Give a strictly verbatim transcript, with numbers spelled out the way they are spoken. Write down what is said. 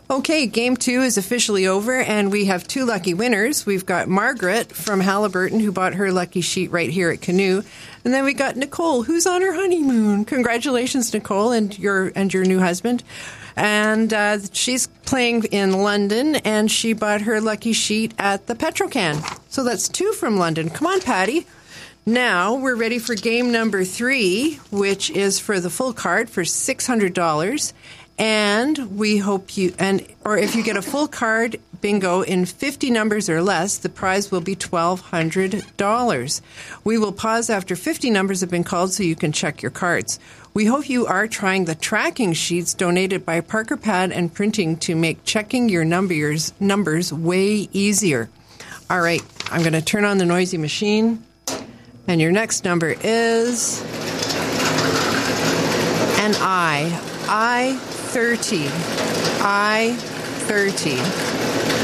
Okay, game two is officially over, and we have two lucky winners. We've got Margaret from Halliburton, who bought her lucky sheet right here at Canoe. And then we got Nicole, who's on her honeymoon. Congratulations, Nicole, and your and your new husband. And uh, she's playing in London, and she bought her lucky sheet at the Petrocan. So that's two from London. Come on, Patty. Now we're ready for game number three, which is for the full card for six hundred dollars. And we hope you, and or if you get a full card bingo in fifty numbers or less, the prize will be twelve hundred dollars. We will pause after fifty numbers have been called so you can check your cards. We hope you are trying the tracking sheets donated by Parker Pad and Printing to make checking your numbers, numbers way easier. All right, I'm going to turn on the noisy machine. And your next number is an I. I thirty. I thirty.